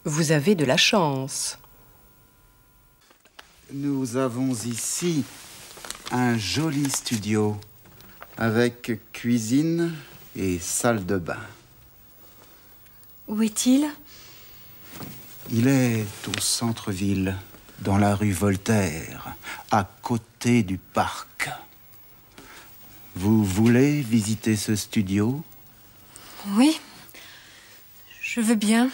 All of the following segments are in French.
Vous avez de la chance. Nous avons ici un joli studio avec cuisine et salle de bain. Où est-il? Il est au centre-ville, dans la rue Voltaire, à côté du parc. Vous voulez visiter ce studio? Oui, je veux bien.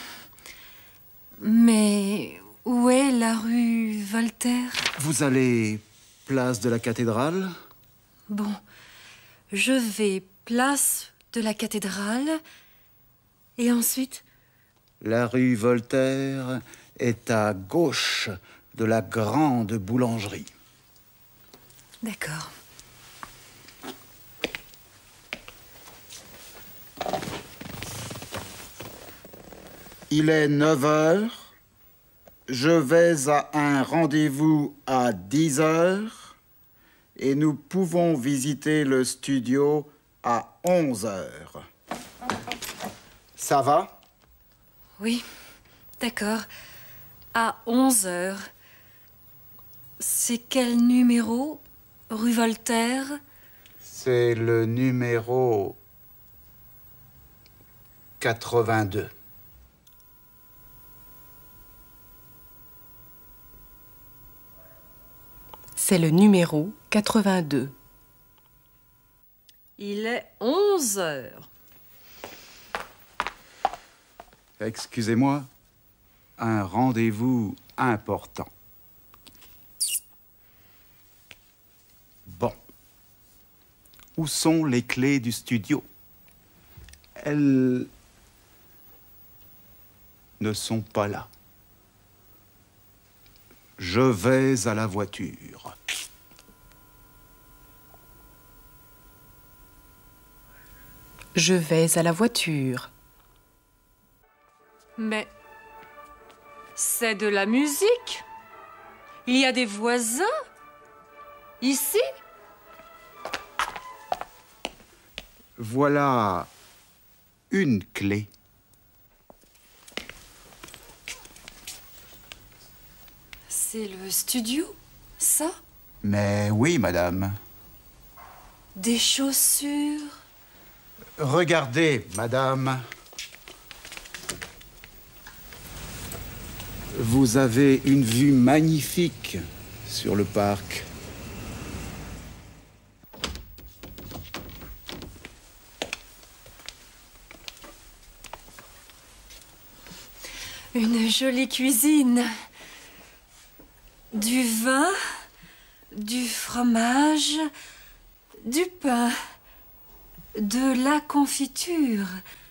Mais où est la rue Voltaire? Vous allez place de la cathédrale? Bon, je vais place de la cathédrale et ensuite... La rue Voltaire est à gauche de la grande boulangerie. D'accord. Il est 9 heures. Je vais à un rendez-vous à 10 heures et nous pouvons visiter le studio à 11 heures. Ça va? Oui, d'accord. À 11 heures. C'est quel numéro? Rue Voltaire? C'est le numéro 82. C'est le numéro 82. Il est 11 heures. Excusez-moi, un rendez-vous important. Bon. Où sont les clés du studio? Elles ne sont pas là. Je vais à la voiture. Je vais à la voiture. Mais c'est de la musique. Il y a des voisins ici. Voilà une clé. C'est le studio, ça? Mais oui, madame. Des chaussures. Regardez, madame. Vous avez une vue magnifique sur le parc. Une jolie cuisine. Du vin, du fromage, du pain, de la confiture.